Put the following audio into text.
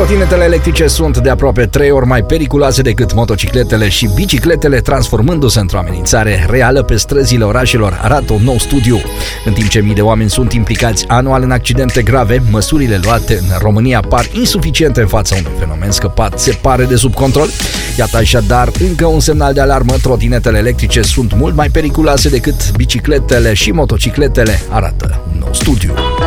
Trotinetele electrice sunt de aproape 3 ori mai periculoase decât motocicletele și bicicletele, transformându-se într-o amenințare reală pe străzile orașelor, arată un nou studiu. În timp ce mii de oameni sunt implicați anual în accidente grave, măsurile luate în România par insuficiente în fața unui fenomen scăpat, se pare, de sub control. Iată așadar încă un semnal de alarmă: trotinetele electrice sunt mult mai periculoase decât bicicletele și motocicletele, arată un nou studiu.